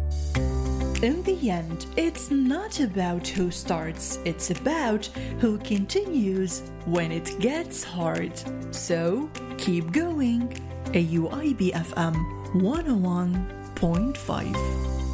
In the end, it's not about who starts, it's about who continues when it gets hard. So, keep going. AUIB FM 101.5